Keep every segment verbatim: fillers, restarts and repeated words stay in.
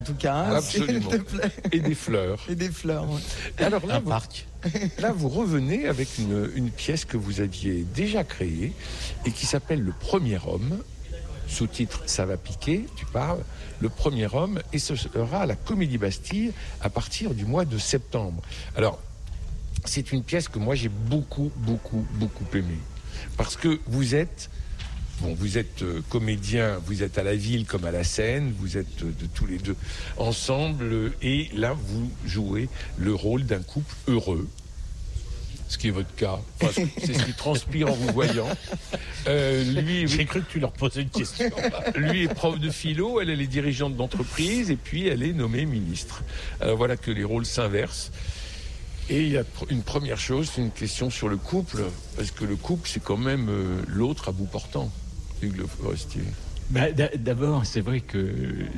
En tout cas, hein, absolument. S'il te plaît. Et des fleurs. Et des fleurs, ouais. Alors là, Un vous, parc. là, vous revenez avec une, une pièce que vous aviez déjà créée et qui s'appelle Le Premier Homme. Sous-titre Ça va piquer, tu parles. Le Premier Homme, et ce sera à la Comédie Bastille à partir du mois de septembre. Alors, c'est une pièce que moi j'ai beaucoup, beaucoup, beaucoup aimée. Parce que vous êtes... Bon, vous êtes euh, comédien, vous êtes à la ville comme à la scène, vous êtes euh, de tous les deux ensemble, euh, et là, vous jouez le rôle d'un couple heureux, ce qui est votre cas. Enfin, c'est ce qui transpire en vous voyant. Euh, lui, J'ai cru que tu leur posais une question. lui est prof de philo, elle, elle est dirigeante d'entreprise, et puis elle est nommée ministre. Alors voilà que les rôles s'inversent. Et il y a une première chose, c'est une question sur le couple, parce que le couple, c'est quand même euh, l'autre à bout portant. Hugues Le Forestier. Bah, d'abord, c'est vrai que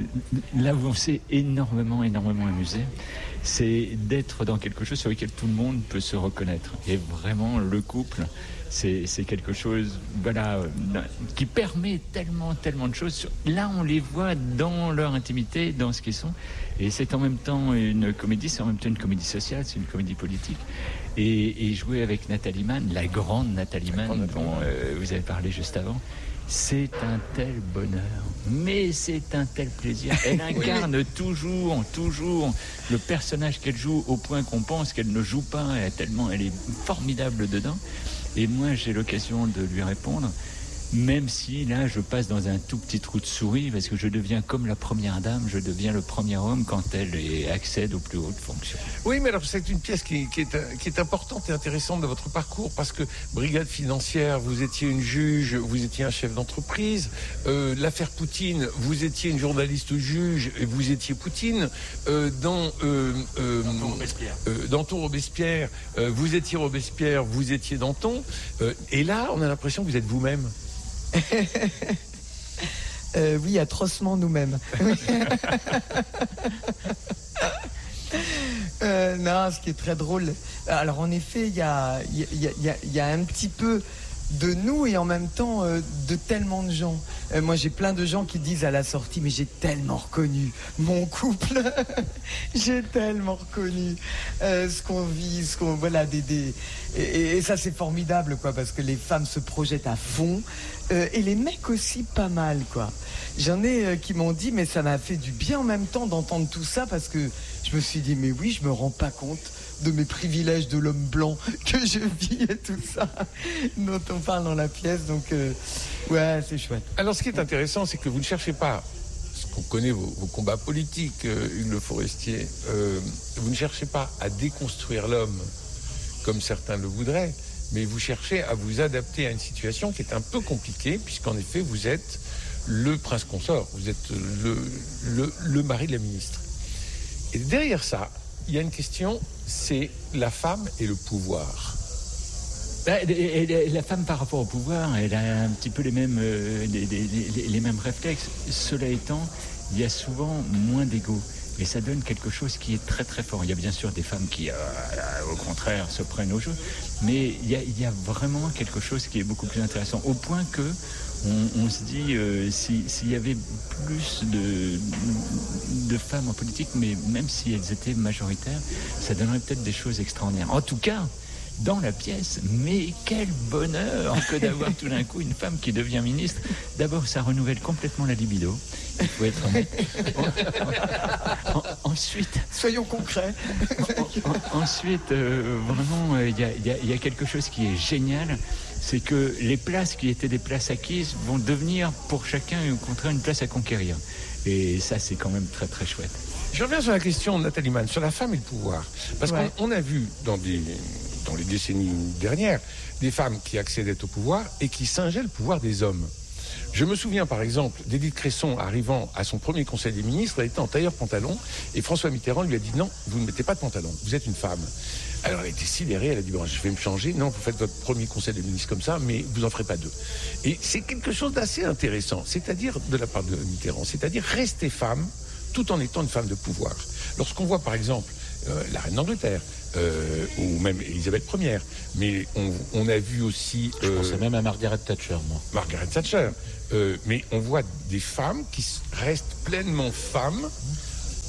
là où on s'est énormément, énormément amusé, c'est d'être dans quelque chose sur lequel tout le monde peut se reconnaître. Et vraiment, le couple, c'est, c'est quelque chose, voilà, qui permet tellement, tellement de choses. Là, on les voit dans leur intimité, dans ce qu'ils sont. Et c'est en même temps une comédie, c'est en même temps une comédie sociale, c'est une comédie politique. Et, et jouer avec Nathalie Mann, la grande Nathalie Mann, dont euh, vous avez parlé juste avant, c'est un tel bonheur, mais c'est un tel plaisir. Elle incarne toujours, toujours le personnage qu'elle joue au point qu'on pense qu'elle ne joue pas. Elle est tellement, elle est formidable dedans. Et moi, j'ai l'occasion de lui répondre, même si là, je passe dans un tout petit trou de souris, parce que je deviens comme la première dame, je deviens le premier homme quand elle est, accède aux plus hautes fonctions. Oui, mais alors c'est une pièce qui, qui, est, qui est importante et intéressante de votre parcours, parce que brigade financière, vous étiez une juge, vous étiez un chef d'entreprise. Euh, l'affaire Poutine, vous étiez une journaliste juge et vous étiez Poutine. Euh, dans euh, euh, Danton Robespierre, euh, Danton Robespierre euh, vous étiez Robespierre, vous étiez Danton. Euh, et là, on a l'impression que vous êtes vous-même. euh, oui, atrocement nous-mêmes. euh, non, ce qui est très drôle. Alors en effet, il y a, y, a, y, a, y a un petit peu de nous et en même temps euh, de tellement de gens. Euh, moi, j'ai plein de gens qui disent à la sortie, mais j'ai tellement reconnu mon couple. J'ai tellement reconnu euh, ce qu'on vit, ce qu'on voilà des, des... Et, et ça c'est formidable quoi, parce que les femmes se projettent à fond euh, et les mecs aussi pas mal quoi. J'en ai euh, qui m'ont dit mais ça m'a fait du bien en même temps d'entendre tout ça, parce que je me suis dit mais oui, je me rends pas compte de mes privilèges de l'homme blanc que je vis et tout ça dont on parle dans la pièce. Donc euh, ouais, c'est chouette. Alors ce qui est intéressant, c'est que vous ne cherchez pas, on connaît vos, vos combats politiques, euh, Hugues Le Forestier, euh, vous ne cherchez pas à déconstruire l'homme comme certains le voudraient, mais vous cherchez à vous adapter à une situation qui est un peu compliquée, puisqu'en effet vous êtes le prince consort, vous êtes le, le, le mari de la ministre. Et derrière ça, il y a une question, c'est la femme et le pouvoir. La femme par rapport au pouvoir, elle a un petit peu les mêmes, euh, les, les, les, les mêmes réflexes. Cela étant, il y a souvent moins d'ego. Et ça donne quelque chose qui est très très fort. Il y a bien sûr des femmes qui, euh, au contraire, se prennent au jeu. Mais il y a, il y a vraiment quelque chose qui est beaucoup plus intéressant. Au point que on, on se dit, euh, si, s'il y avait plus de, de femmes en politique, mais même si elles étaient majoritaires, ça donnerait peut-être des choses extraordinaires. En tout cas, dans la pièce, mais quel bonheur que d'avoir tout d'un coup une femme qui devient ministre. D'abord, ça renouvelle complètement la libido. Il faut être honnête. En, en, ensuite, soyons concrets. En, en, ensuite, euh, vraiment, il euh, y, y, y a quelque chose qui est génial, c'est que les places qui étaient des places acquises vont devenir pour chacun, au contraire, une place à conquérir. Et ça, c'est quand même très très chouette. Je reviens sur la question de Nathalie Mann, sur la femme et le pouvoir. Parce ouais. qu'on on a vu dans des... dans les décennies dernières, des femmes qui accédaient au pouvoir et qui singeaient le pouvoir des hommes. Je me souviens par exemple d'Édith Cresson arrivant à son premier conseil des ministres, elle était en tailleur-pantalon et François Mitterrand lui a dit non, vous ne mettez pas de pantalon, vous êtes une femme. Alors elle a été sidérée, elle a dit bon, je vais me changer, non, vous faites votre premier conseil des ministres comme ça, mais vous en ferez pas deux. Et c'est quelque chose d'assez intéressant, c'est-à-dire de la part de Mitterrand, c'est-à-dire rester femme tout en étant une femme de pouvoir. Lorsqu'on voit par exemple euh, la reine d'Angleterre, Euh, ou même Elisabeth Première, mais on, on a vu aussi... Euh, je pensais même à Margaret Thatcher, moi. Margaret Thatcher. Euh, mais on voit des femmes qui restent pleinement femmes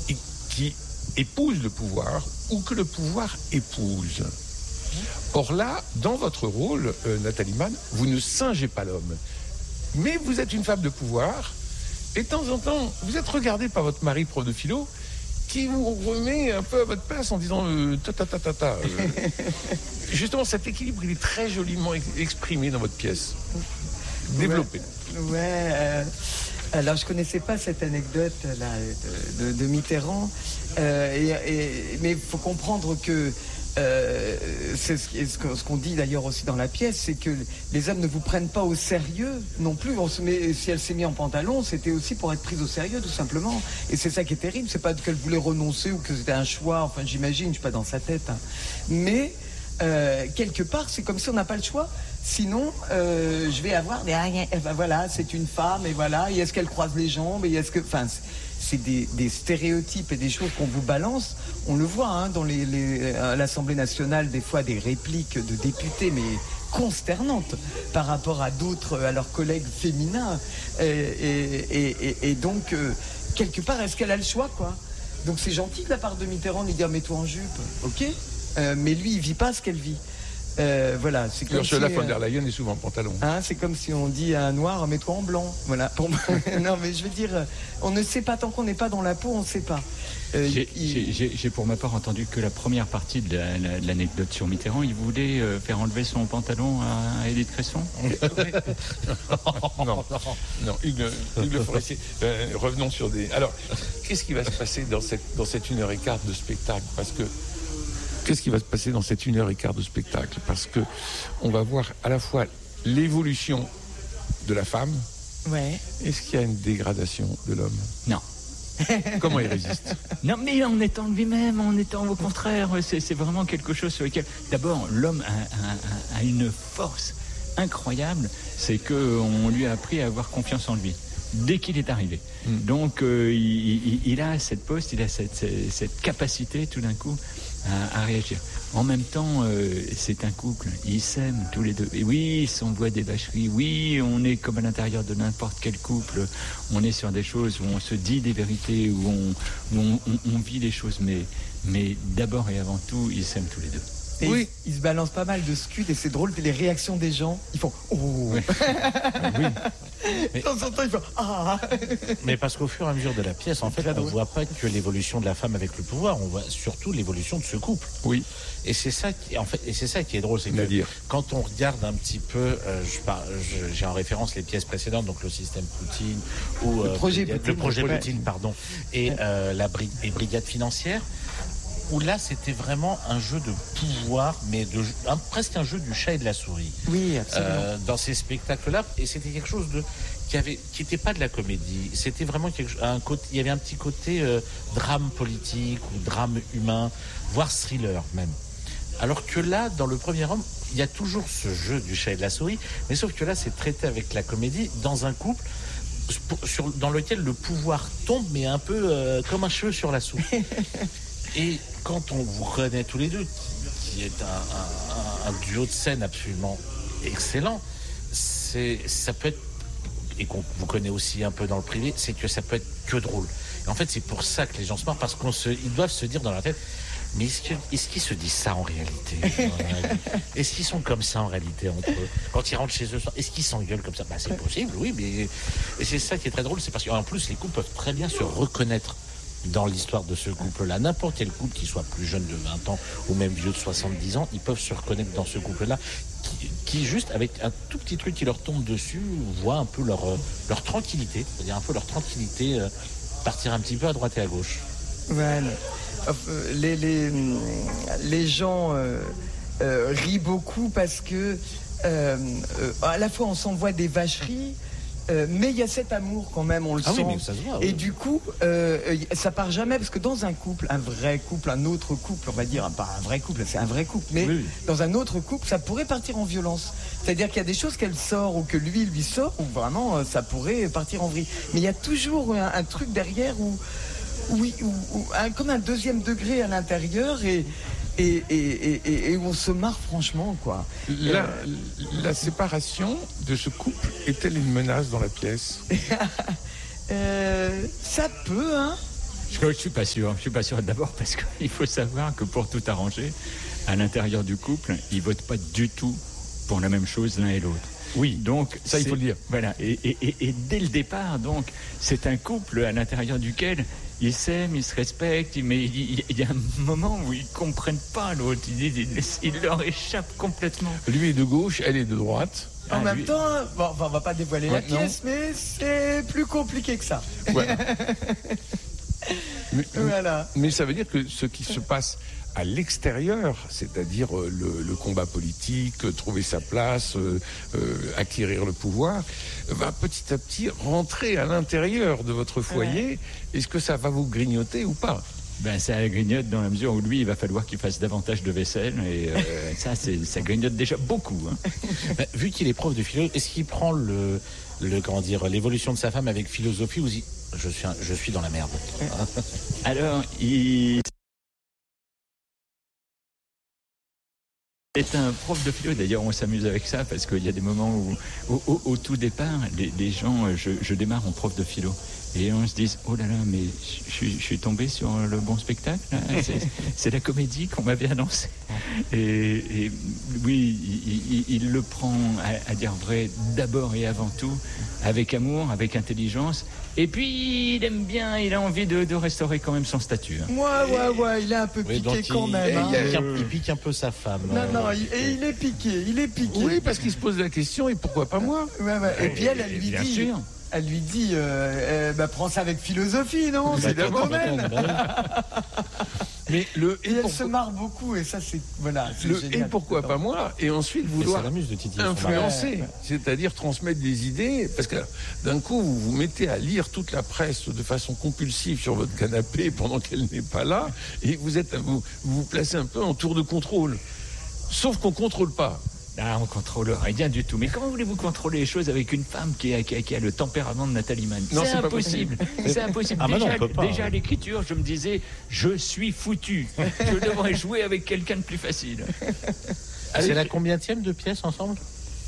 qui épouse le pouvoir ou que le pouvoir épouse. Or là, dans votre rôle, euh, Nathalie Mann, vous ne singez pas l'homme. Mais vous êtes une femme de pouvoir, et de temps en temps, vous êtes regardée par votre mari prof de philo, qui vous remet un peu à votre place en disant euh, ta ta ta ta ta. Euh, justement, cet équilibre, il est très joliment ex- exprimé dans votre pièce. Développé. Ouais. ouais euh, alors, je connaissais pas cette anecdote là de, de, de Mitterrand, euh, et, et, mais il faut comprendre que Euh, c'est ce qu'on ce qu'on dit d'ailleurs aussi dans la pièce, c'est que les hommes ne vous prennent pas au sérieux non plus. On se met, si elle s'est mise en pantalon, c'était aussi pour être prise au sérieux, tout simplement. Et c'est ça qui est terrible. C'est pas qu'elle voulait renoncer ou que c'était un choix. Enfin, j'imagine, je suis pas dans sa tête. Hein. Mais euh, quelque part, c'est comme si on n'a pas le choix. Sinon, euh, je vais avoir des... Ben voilà, c'est une femme, et voilà. Et est-ce qu'elle croise les jambes? Et est-ce que... Enfin, c'est des, des stéréotypes et des choses qu'on vous balance. On le voit hein, dans les, les, à l'Assemblée nationale, des fois des répliques de députés, mais consternantes par rapport à d'autres, à leurs collègues féminins. Et, et, et, et donc, euh, quelque part, est-ce qu'elle a le choix, quoi? Donc c'est gentil de la part de Mitterrand de lui dire mets-toi en jupe, ok, euh, mais lui il vit pas ce qu'elle vit. Euh, voilà, c'est comme Ursula si, von der Leyen est souvent en pantalon. Hein, c'est comme si on dit à un noir mets-toi en blanc. Voilà. Pour... non, mais je veux dire, on ne sait pas tant qu'on n'est pas dans la peau, on ne sait pas. Euh, j'ai, il... j'ai, j'ai pour ma part entendu que la première partie de, la, la, de l'anecdote sur Mitterrand, il voulait euh, faire enlever son pantalon à, à Édith Cresson. non, non, Hugues, Hugues Le Forestier. Euh, revenons sur des. Alors, qu'est-ce qui va se passer dans cette dans cette une heure et quart de spectacle? Parce que Qu'est-ce qui va se passer dans cette une heure et quart de spectacle? Parce que on va voir à la fois l'évolution de la femme. Ouais. Est-ce qu'il y a une dégradation de l'homme? Non. Comment il résiste? Non, mais en étant lui-même, en étant au contraire, c'est, c'est vraiment quelque chose sur lequel... D'abord, l'homme a, a, a une force incroyable, c'est qu'on lui a appris à avoir confiance en lui dès qu'il est arrivé. Mmh. Donc, euh, il, il, il a cette poste, il a cette, cette, cette capacité tout d'un coup à, à réagir. En même temps, euh, c'est un couple, ils s'aiment tous les deux. Et oui, ils s'envoient des vacheries, oui, on est comme à l'intérieur de n'importe quel couple, on est sur des choses où on se dit des vérités, où on, où on, on, on vit les choses, mais, mais d'abord et avant tout, ils s'aiment tous les deux. Et oui. Ils, ils se balancent pas mal de scuds et c'est drôle, les réactions des gens, ils font « Oh !» Oui. oui. De temps en temps, ils font « Ah !» Mais parce qu'au fur et à mesure de la pièce, en fait, on ne voit pas que l'évolution de la femme avec le pouvoir, on voit surtout l'évolution de ce couple. Oui. Et c'est ça qui, en fait, et c'est ça qui est drôle, c'est que dire. quand on regarde un petit peu, euh, je, par, je, j'ai en référence les pièces précédentes, donc le système Poutine ou euh, le projet Brigade, Poutine, le projet le projet. Poutine, pardon, et euh, la bri- et brigade financière. Où là, c'était vraiment un jeu de pouvoir, mais de, un, presque un jeu du chat et de la souris. Oui, absolument. Euh, dans ces spectacles-là, et c'était quelque chose de qui avait, qui n'était pas de la comédie. C'était vraiment quelque, un côté. Il y avait un petit côté euh, drame politique ou drame humain, voire thriller même. Alors que là, dans le premier homme, il y a toujours ce jeu du chat et de la souris, mais sauf que là, c'est traité avec la comédie dans un couple. Sur, dans lequel le pouvoir tombe, mais un peu euh, comme un cheveu sur la soupe. Et quand on vous reconnaît tous les deux, qui, qui est un, un, un duo de scène absolument excellent, c'est, ça peut être, et qu'on vous connaît aussi un peu dans le privé, c'est que ça peut être que drôle. Et en fait, c'est pour ça que les gens se marrent, parce qu'ils doivent se dire dans leur tête, mais est-ce, que, est-ce qu'ils se disent ça en réalité? Est-ce qu'ils sont comme ça en réalité entre eux? Quand ils rentrent chez eux, est-ce qu'ils s'engueulent comme ça? Bah, c'est possible, oui, mais et c'est ça qui est très drôle, c'est parce qu'en plus, les couples peuvent très bien se reconnaître dans l'histoire de ce couple-là. N'importe quel couple, qui soit plus jeune de vingt ans ou même vieux de soixante-dix ans, ils peuvent se reconnaître dans ce couple-là qui, qui juste, avec un tout petit truc qui leur tombe dessus, voit un peu leur, leur tranquillité, c'est-à-dire un peu leur tranquillité euh, partir un petit peu à droite et à gauche. Voilà. Les, les, les gens euh, euh, rient beaucoup parce que euh, euh, à la fois on s'envoie des vacheries, Euh, mais il y a cet amour quand même, on le ah sent. Oui, mais ça se voit, et oui. du coup, euh, ça part jamais, parce que dans un couple, un vrai couple, un autre couple, on va dire, pas un vrai couple, c'est un vrai couple, mais oui, oui. dans un autre couple, ça pourrait partir en violence. C'est-à-dire qu'il y a des choses qu'elle sort ou que lui lui sort, où vraiment ça pourrait partir en vrille. Mais il y a toujours un, un truc derrière où, oui, où, où, un, comme un deuxième degré à l'intérieur et Et, et, et, et on se marre franchement, quoi. La, euh... la séparation de ce couple est-elle une menace dans la pièce? euh, Ça peut, hein. Je ne suis pas sûr. Je suis pas sûr d'abord parce qu'il faut savoir que pour tout arranger, à l'intérieur du couple, ils votent pas du tout pour la même chose l'un et l'autre. Oui, donc ça il faut le dire. Voilà, et, et, et, et dès le départ, donc, c'est un couple à l'intérieur duquel ils s'aiment, ils se respectent, mais il, il y a un moment où ils comprennent pas l'autre, il, il, il leur échappe complètement. Lui est de gauche, elle est de droite. En Ah, même lui... temps, bon, enfin, on va pas dévoiler ouais, la pièce, non. Mais c'est plus compliqué que ça. Voilà. mais, voilà. mais ça veut dire que ce qui se passe à l'extérieur, c'est-à-dire le, le combat politique, trouver sa place, euh, euh, acquérir le pouvoir, va petit à petit rentrer à l'intérieur de votre foyer. Ouais. Est-ce que ça va vous grignoter ou pas ? Ben, ça grignote dans la mesure où lui, il va falloir qu'il fasse davantage de vaisselle et euh, ça, c'est, ça grignote déjà beaucoup. Hein. Ben, vu qu'il est prof de philo, est-ce qu'il prend le, le comment dire, l'évolution de sa femme avec philosophie ou dit je suis, un, je suis dans la merde. Alors, il... C'est un prof de philo, d'ailleurs on s'amuse avec ça parce qu'il y a des moments où, au, au, au tout départ, les, les gens, je, je démarre en prof de philo et on se dit oh là là, mais je, je suis tombé sur le bon spectacle, c'est, c'est la comédie qu'on m'avait annoncée. Et, et oui, il, il, il le prend à, à dire vrai d'abord et avant tout, avec amour, avec intelligence. Et puis, il aime bien, il a envie de, de restaurer quand même son statut. Hein. Ouais, ouais, ouais, il est un peu oui, piqué quand il, même. Hein. Il, il, il pique un peu sa femme. Non, euh, non, il, et il est piqué, il est piqué. Oui, parce qu'il se pose la question, et pourquoi pas moi ? Ouais, ouais. Et, et puis elle, elle lui bien dit... Sûr. Elle lui dit, euh, euh, bah, prends ça avec philosophie, non ? C'est ton domaine. Mais le et, et elle pourquoi... se marre beaucoup et ça c'est voilà. C'est le génial, et pourquoi pas moi et ensuite vouloir de influencer, ouais, ouais. C'est-à-dire transmettre des idées parce que d'un coup vous vous mettez à lire toute la presse de façon compulsive sur votre canapé pendant qu'elle n'est pas là et vous êtes vous vous, vous placez un peu en tour de contrôle. Sauf qu'on contrôle pas. Ah, on contrôle rien du tout. Mais comment voulez-vous contrôler les choses avec une femme qui a, qui a, qui a le tempérament de Nathalie Mann ? C'est, c'est impossible. C'est impossible. Ah déjà, non, pas, déjà ouais. à l'écriture, je me disais, je suis foutu. Je devrais jouer avec quelqu'un de plus facile. Allez, c'est la combienième de pièces ensemble ?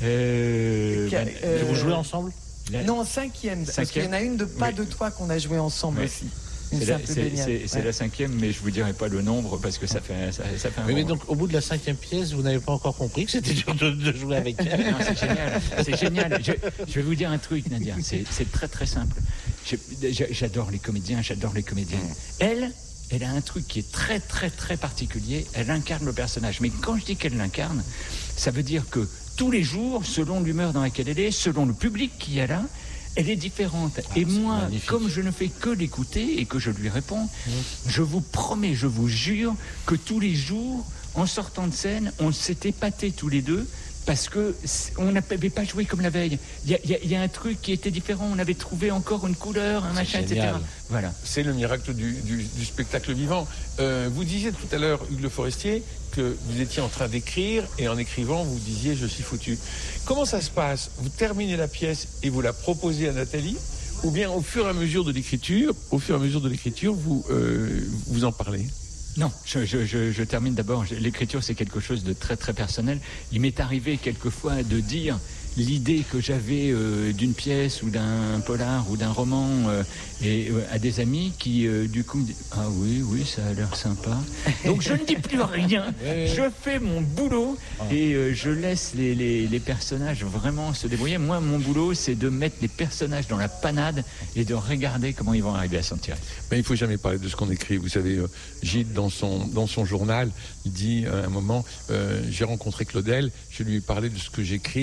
euh, ben, euh, Vous jouez ensemble ? la... Non, cinquième. cinquième. Parce qu'il y en a une de Pas oui. de toi qu'on a joué ensemble oui. aussi. C'est, la, c'est, c'est, c'est ouais. la cinquième, mais je vous dirai pas le nombre parce que ça fait, ça, ça fait un. Mais, mais donc, au bout de la cinquième pièce, vous n'avez pas encore compris que c'était dur de, de jouer avec elle. Non, c'est génial, c'est génial. Je, je vais vous dire un truc, Nadia. C'est, c'est très très simple. Je, j'adore les comédiens, j'adore les comédiennes. Mmh. Elle, elle a un truc qui est très très très particulier. Elle incarne le personnage. Mais quand je dis qu'elle l'incarne, ça veut dire que tous les jours, selon l'humeur dans laquelle elle est, selon le public qu'il y a là. Elle est différente. Ah, et moi, magnifique. Comme je ne fais que l'écouter et que je lui réponds, mmh. je vous promets, je vous jure que tous les jours, en sortant de scène, on s'est épatés tous les deux parce qu'on n'avait pas joué comme la veille. Il y, y, y a un truc qui était différent. On avait trouvé encore une couleur, un machin, et cetera. Voilà. C'est le miracle du, du, du spectacle vivant. Euh, vous disiez tout à l'heure, Hugues Le Forestier, que vous étiez en train d'écrire et en écrivant, vous disiez « je suis foutu ». Comment ça se passe ? Vous terminez la pièce et vous la proposez à Nathalie ou bien au fur et à mesure de l'écriture, au fur et à mesure de l'écriture, vous, euh, vous en parlez ? Non, je, je, je, je termine d'abord. L'écriture, c'est quelque chose de très très personnel. Il m'est arrivé quelquefois de dire l'idée que j'avais euh, d'une pièce ou d'un polar ou d'un roman euh, et, euh, à des amis qui, euh, du coup, me disent « Ah oui, oui, ça a l'air sympa. » Donc je ne dis plus rien. Je fais mon boulot et euh, je laisse les, les, les personnages vraiment se débrouiller. Moi, mon boulot, c'est de mettre les personnages dans la panade et de regarder comment ils vont arriver à s'en tirer. Mais il ne faut jamais parler de ce qu'on écrit. Vous savez, euh, Gilles, dans son, dans son journal, il dit à un moment euh, « J'ai rencontré Claudel, je lui ai parlé de ce que j'écris. »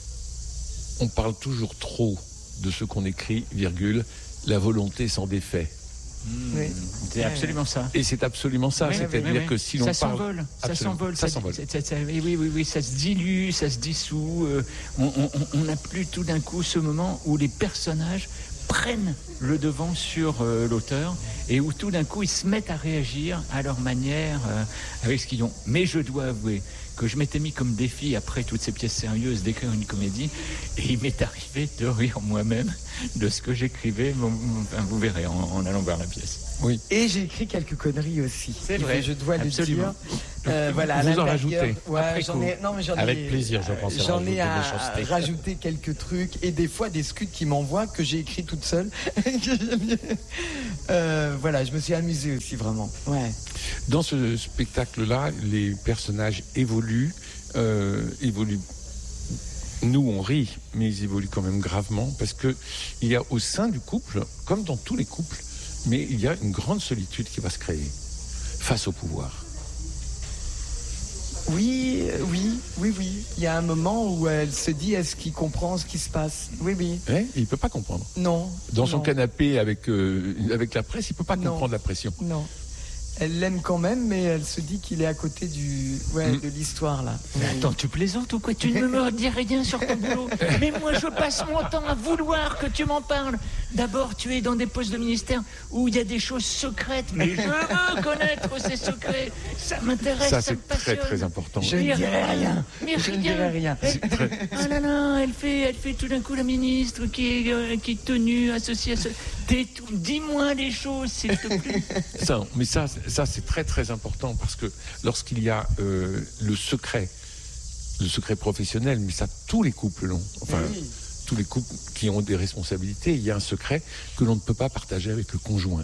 On parle toujours trop de ce qu'on écrit, virgule, la volonté s'en défait. Mmh. Oui. C'est absolument ça. Et c'est absolument ça. Oui, C'est-à-dire oui, oui. que si l'on ça parle... S'envole, ça s'envole. Ça, ça s'envole. Ça, ça, ça, oui, oui, oui, ça se dilue, ça se dissout. Euh, on n'a plus tout d'un coup ce moment où les personnages prennent le devant sur euh, l'auteur et où tout d'un coup ils se mettent à réagir à leur manière euh, avec ce qu'ils ont. Mais je dois avouer que je m'étais mis comme défi après toutes ces pièces sérieuses d'écrire une comédie et il m'est arrivé de rire moi-même de ce que j'écrivais. Bon, enfin, vous verrez en, en allant voir la pièce. Oui. Et j'ai écrit quelques conneries aussi. C'est vrai. Je dois Absolument. le dire. Euh, voilà, à Vous en l'intérieur. rajoutez. Ouais, après j'en coup. ai, non, mais j'en ai, Avec plaisir, je pense. J'en ai à, à rajouter quelques trucs et des fois des scuds qui m'envoient que j'ai écrit toute seule. euh, voilà, je me suis amusée aussi vraiment. Ouais. Dans ce spectacle-là, les personnages évoluent, euh, évoluent. Nous, on rit, mais ils évoluent quand même gravement parce que il y a au sein du couple, comme dans tous les couples, mais il y a une grande solitude qui va se créer face au pouvoir. Oui, oui, oui, oui. Il y a un moment où elle se dit, est-ce qu'il comprend ce qui se passe? Oui, oui. Eh, il ne peut pas comprendre. Non. Dans son non, canapé avec, euh, avec la presse, il ne peut pas Non. comprendre la pression. Non. Elle l'aime quand même, mais elle se dit qu'il est à côté du, ouais, Mm. de l'histoire là. Mais attends, tu plaisantes ou quoi? Tu ne me dis rien sur ton boulot. Mais moi, je passe mon temps à vouloir que tu m'en parles. D'abord, tu es dans des postes de ministère où il y a des choses secrètes. Mais je veux connaître ces secrets. Ça m'intéresse, Ça, ça, me c'est très, passionne. très important. Je ne Mais dirai rien. Mais Je ne rien. dirai rien. C'est très- Ah là là, elle fait, elle fait tout d'un coup la ministre qui est, euh, qui est tenue, associée à ce... Tais-toi, dis-moi les choses, s'il te plaît. Ça, mais ça, ça c'est très très important parce que lorsqu'il y a euh, le secret, le secret professionnel, mais ça tous les couples l'ont. Enfin, Oui. tous les couples qui ont des responsabilités, il y a un secret que l'on ne peut pas partager avec le conjoint.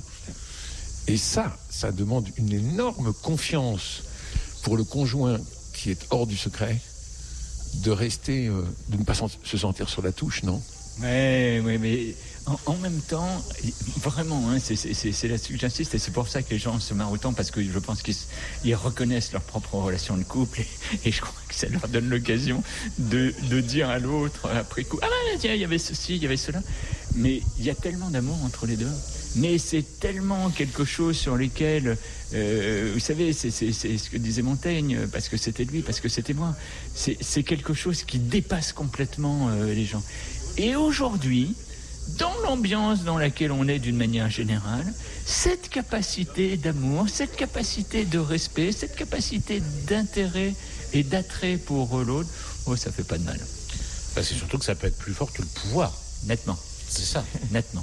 Et ça, ça demande une énorme confiance pour le conjoint qui est hors du secret, de rester, euh, de ne pas sent- se sentir sur la touche, non? Ouais, ouais, mais en, en même temps, vraiment, hein, c'est, c'est, c'est, c'est là-dessus que j'insiste, et c'est pour ça que les gens se marrent autant, parce que je pense qu'ils ils reconnaissent leur propre relation de couple, et, et je crois que ça leur donne l'occasion de, de dire à l'autre après coup, ah ben tiens, il y avait ceci, il y avait cela, mais il y a tellement d'amour entre les deux. Mais c'est tellement quelque chose sur lequel, euh, vous savez, c'est, c'est, c'est ce que disait Montaigne, parce que c'était lui, parce que c'était moi. C'est, c'est quelque chose qui dépasse complètement euh, les gens. Et aujourd'hui, dans l'ambiance dans laquelle on est d'une manière générale, cette capacité d'amour, cette capacité de respect, cette capacité d'intérêt et d'attrait pour l'autre, oh, ça fait pas de mal. Bah, c'est surtout que ça peut être plus fort que le pouvoir. Nettement, C'est ça. nettement.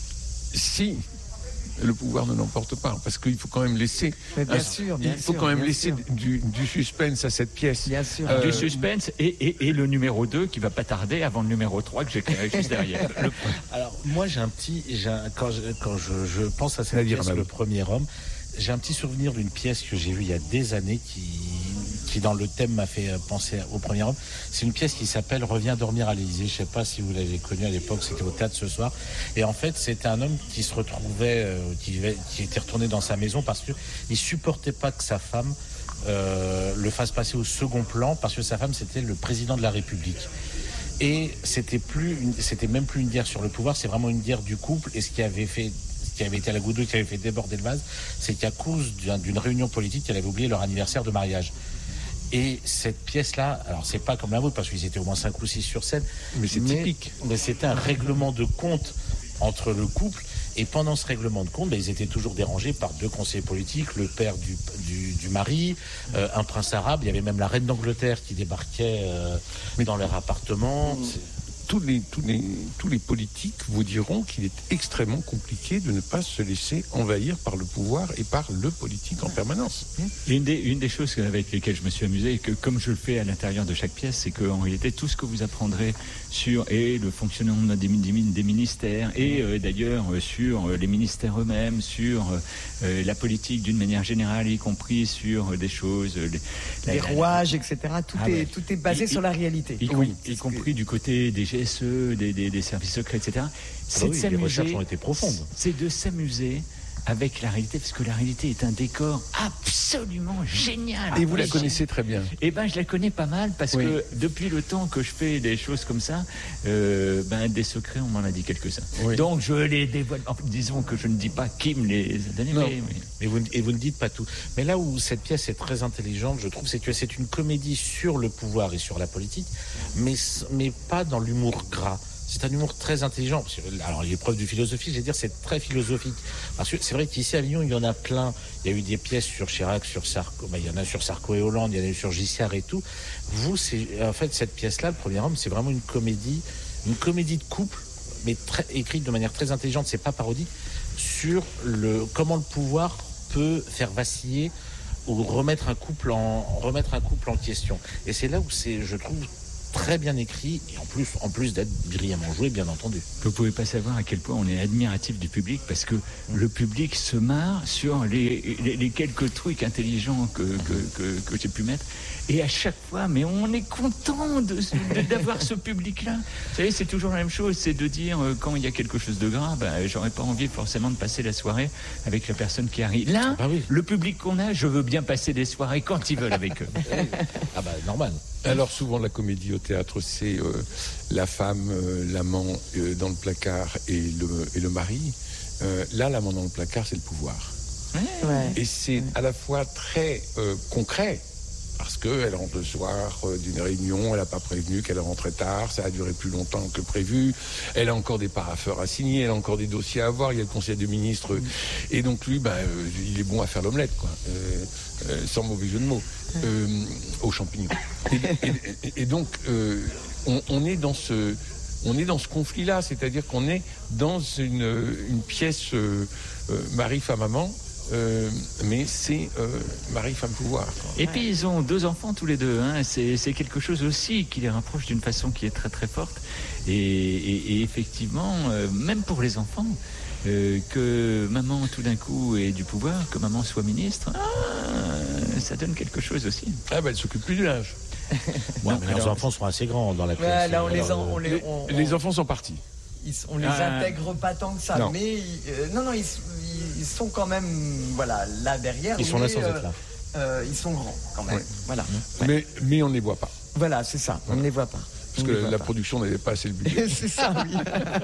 Si le pouvoir ne l'emporte pas, parce qu'il faut quand même laisser, Mais bien un- sûr, bien il faut sûr, quand même bien laisser sûr. du, du suspense à cette pièce. Bien sûr. Euh, Du suspense et, et, et le numéro deux qui va pas tarder avant le numéro trois que j'écrirai juste derrière. Le- Alors, moi, j'ai un petit. J'ai un- quand je, quand je, je pense à cette C'est-à-dire, pièce, Amadou. Le Premier Homme, j'ai un petit souvenir d'une pièce que j'ai vue il y a des années qui, qui dans le thème, m'a fait penser au Premier Homme. C'est une pièce qui s'appelle Reviens dormir à l'Élysée. Je sais pas si vous l'avez connue à l'époque, c'était au théâtre ce soir. Et en fait, c'était un homme qui se retrouvait, euh, qui, vivait- qui était retourné dans sa maison parce que il supportait pas que sa femme euh, le fasse passer au second plan parce que sa femme, c'était le président de la République. Et c'était plus, une- c'était même plus une guerre sur le pouvoir, c'est vraiment une guerre du couple. Et ce qui avait fait, ce qui avait été à la goutte d'eau, qui avait fait déborder le vase, c'est qu'à cause d'un- d'une réunion politique, elle avait oublié leur anniversaire de mariage. Et cette pièce-là, alors c'est pas comme la vôtre parce qu'ils étaient au moins cinq ou six sur scène, Mais c'est typique. Mais c'était un règlement de compte entre le couple. Et pendant ce règlement de compte, ben, ils étaient toujours dérangés par deux conseillers politiques, le père du, du, du mari, euh, un prince arabe. Il y avait même la reine d'Angleterre qui débarquait euh, dans leur appartement. C'est- Tous les, tous, les, tous les politiques vous diront qu'il est extrêmement compliqué de ne pas se laisser envahir par le pouvoir et par le politique en permanence. Une des, une des choses avec lesquelles je me suis amusé, et que comme je le fais à l'intérieur de chaque pièce, c'est qu'en réalité, tout ce que vous apprendrez sur et le fonctionnement des, des, des ministères, et euh, d'ailleurs euh, sur euh, les ministères eux-mêmes, sur euh, la politique d'une manière générale, y compris sur euh, des choses... euh, les, la- Les la- rouages, et cetera. Tout, Ah est, ouais. tout est basé Y- sur la réalité. Y, com- Oui, y compris du côté des G S E, des, des, des services secrets, et cetera. C'est Ah de oui, les s'amuser- recherches ont été profondes. C'est de s'amuser avec la réalité, parce que la réalité est un décor absolument génial. Et vous la Mais connaissez très bien. Eh ben, je la connais pas mal parce Oui. que depuis le temps que je fais des choses comme ça, euh, ben des secrets, on m'en a dit quelques-uns. Oui. Donc je les dévoile. Enfin, disons que je ne dis pas qui me les a donnés, Non. mais, mais- Mais vous, et vous ne dites pas tout. Mais là où cette pièce est très intelligente, je trouve, c'est que c'est une comédie sur le pouvoir et sur la politique, mais, mais pas dans l'humour gras. C'est un humour très intelligent. Parce que, alors, l'épreuve du philosophie, je vais dire, c'est très philosophique. Parce que c'est vrai qu'ici à Avignon, il y en a plein. Il y a eu des pièces sur Chirac, sur Sarko, ben, il y en a sur Sarko et Hollande, il y en a eu sur Giscard et tout. Vous, c'est, en fait, cette pièce-là, Le Premier Homme, c'est vraiment une comédie, une comédie de couple, mais très, écrite de manière très intelligente, c'est pas parodique, sur le, comment le pouvoir peut faire vaciller ou remettre un couple en remettre un couple en question. Et c'est là où c'est, je trouve, très bien écrit et en plus, en plus d'être brillamment joué, bien entendu. Vous pouvez pas savoir à quel point on est admiratif du public parce que mmh. le public se marre sur les, les, les quelques trucs intelligents que, que, que, que j'ai pu mettre. Et à chaque fois, mais on est content de, de, d'avoir ce public-là. Vous savez, c'est toujours la même chose, c'est de dire euh, quand il y a quelque chose de grave, ben, j'aurais pas envie forcément de passer la soirée avec la personne qui arrive. Là, ah bah oui. le public qu'on a, je veux bien passer des soirées quand ils veulent avec eux. Ah bah normal. Alors souvent la comédie au théâtre, c'est euh, la femme, euh, l'amant euh, dans le placard et le, et le mari. Euh, là, l'amant dans le placard, c'est le pouvoir. Ouais. Et c'est à la fois très euh, concret, parce qu'elle rentre le soir euh, d'une réunion, elle n'a pas prévenu qu'elle rentrait tard, ça a duré plus longtemps que prévu, elle a encore des parapheurs à signer, elle a encore des dossiers à voir, il y a le conseil des ministres, mmh. et donc lui, ben, euh, il est bon à faire l'omelette, quoi, euh, euh, sans mauvais jeu de mots, euh, aux champignons. Et, et, et donc, euh, on, on est dans ce... On est dans ce conflit-là, c'est-à-dire qu'on est dans une, une pièce euh, euh, mari, femme, amant, euh, mais c'est euh, mari, femme, pouvoir. Quoi. Et puis ils ont deux enfants tous les deux, hein. c'est, c'est quelque chose aussi qui les rapproche d'une façon qui est très très forte. Et, et, et effectivement, euh, même pour les enfants, euh, que maman tout d'un coup ait du pouvoir, que maman soit ministre, ah, ça donne quelque chose aussi. Ah ben elle s'occupe plus du linge. Ouais, mais alors, les enfants sont assez grands dans la classe. Ouais, là, on les, alors, en, on les, on, on, les enfants sont partis. Ils, on les ah, intègre pas tant que ça, non. mais euh, non, non, ils, ils sont quand même, voilà, là derrière. Ils sont mais, là sans euh, être là. Euh, ils sont grands quand même. Ouais. Voilà. Ouais. Mais, mais on ne les voit pas. Voilà, c'est ça. On ne les voit pas. Parce que la pas. production n'avait pas assez le budget. C'est ça, oui.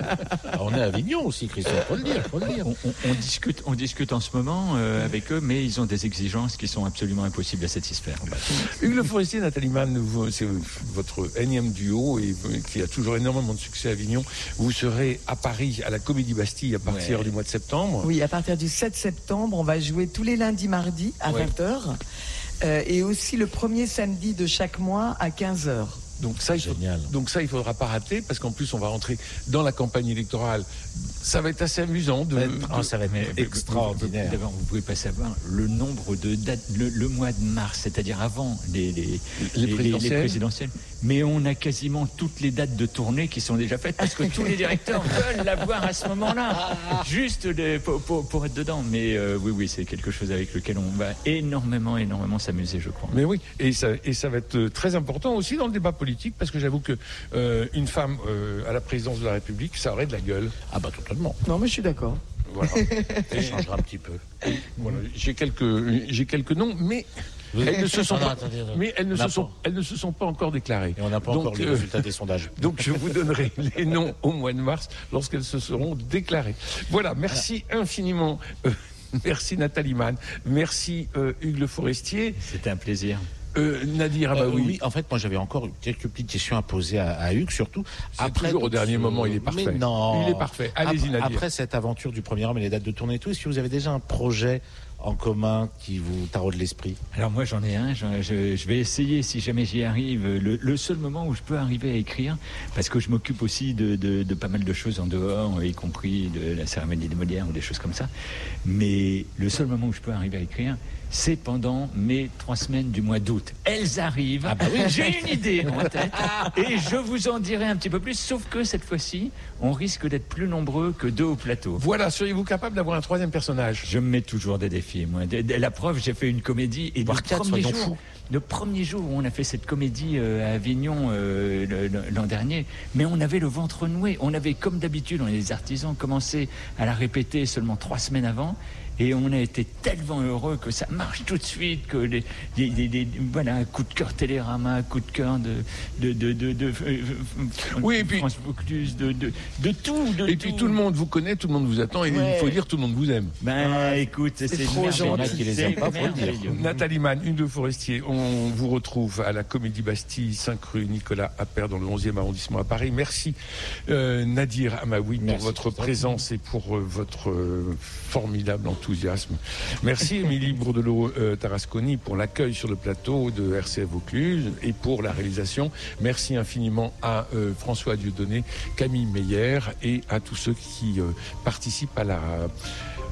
On est à Avignon aussi, Christophe, faut le dire. Faut le dire. On, on, on, discute, on discute en ce moment euh, avec eux, mais ils ont des exigences qui sont absolument impossibles à satisfaire. Hugues Le Forestier, Nathalie Mann, c'est votre énième duo et qui a toujours énormément de succès à Avignon. Vous serez à Paris, à la Comédie Bastille, à partir ouais. du mois de septembre. Oui, à partir du sept septembre, on va jouer tous les lundis, mardis à ouais. vingt heures euh, et aussi le premier samedi de chaque mois à quinze heures. Donc ça, il faut, donc ça, il faudra pas rater parce qu'en plus, on va rentrer dans la campagne électorale. Ça va être assez amusant. De, de, oh, ça va être mais, extraordinaire. D'abord, vous pouvez pas savoir le nombre de dates, le, le mois de mars, c'est-à-dire avant les, les, les, les, présidentielles. les présidentielles. Mais on a quasiment toutes les dates de tournée qui sont déjà faites parce que tous les directeurs veulent la voir à ce moment-là, juste les, pour, pour, pour être dedans. Mais euh, oui, oui, c'est quelque chose avec lequel on va énormément, énormément s'amuser, je crois. Mais oui, et ça, et ça va être très important aussi dans le débat politique. Parce que j'avoue que euh, une femme euh, à la présidence de la République, ça aurait de la gueule. Ah bah totalement. Non mais je suis d'accord. Voilà. Ça changera un petit peu. Voilà. J'ai quelques, j'ai quelques noms, mais elles ne se sont non, non, pas, attendez, attendez. mais elles ne se sont, elles ne se sont pas encore déclarées. Et on n'a pas donc, encore les euh, résultats des sondages. Donc je vous donnerai les noms au mois de mars lorsqu'elles se seront déclarées. Voilà. Merci voilà. infiniment. Euh, merci Nathalie Mann. Merci euh, Hugues Le Forestier. C'était un plaisir. Euh, Nadir, ah bah euh, oui. oui. En fait, moi, j'avais encore quelques petites questions à poser à, à Hugues, surtout. Après, toujours au dernier ce... moment, il est parfait. Mais non. Il est parfait. Allez-y, Nadir. Après cette aventure du premier homme et les dates de tournée et tout, est-ce que vous avez déjà un projet en commun qui vous taraude l'esprit? Alors moi, j'en ai un. Je, je, je vais essayer, si jamais j'y arrive, le, le seul moment où je peux arriver à écrire, parce que je m'occupe aussi de, de, de pas mal de choses en dehors, y compris de la cérémonie des Molières ou des choses comme ça. Mais le seul moment où je peux arriver à écrire, c'est pendant mes trois semaines du mois d'août. Elles arrivent. Ah bah oui. J'ai une idée en tête et je vous en dirai un petit peu plus. Sauf que cette fois-ci, on risque d'être plus nombreux que deux au plateau. Voilà. Seriez-vous capable d'avoir un troisième personnage? Je me mets toujours des défis. Moi, la preuve, j'ai fait une comédie et le premier jour, le premier jour où on a fait cette comédie à Avignon euh, l'an dernier, mais on avait le ventre noué. On avait, comme d'habitude, on est des artisans, commencé à la répéter seulement trois semaines avant. Et on a été tellement heureux que ça marche tout de suite, que les, les, les, les voilà, coup de cœur Télérama, coup de cœur de de de de, de, de oui, et puis France Focus, de, de de tout. De et tout. puis tout le monde vous connaît, tout le monde vous attend, et ouais. il faut dire tout le monde vous aime. Ben ah, écoute, c'est, c'est trop gentil. Qui les aiment pas, faut le dire. Nathalie Mann, Hugues Le Forestier, on vous retrouve à la Comédie Bastille, cinq rue Nicolas Appert, dans le onzième arrondissement à Paris. Merci euh, Nadir Amaoui pour votre présence et pour euh, votre euh, formidable entourage. Enthousiasme. Merci Émilie Bourdelot euh, Tarasconi pour l'accueil sur le plateau de R C F Vaucluse et pour la réalisation. Merci infiniment à euh, François Dieudonné, Camille Meyer et à tous ceux qui euh, participent à la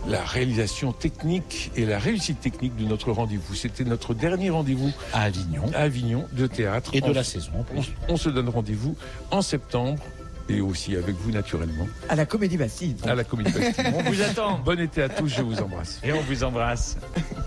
la réalisation technique et la réussite technique de notre rendez-vous. C'était notre dernier rendez-vous à Avignon, à Avignon de théâtre. Et de on, la saison. On, on se donne rendez-vous en septembre. Et aussi avec vous, naturellement. À la Comédie Bastille. À la Comédie Bastille. On vous attend. Bon été à tous, je vous embrasse. Et on vous embrasse.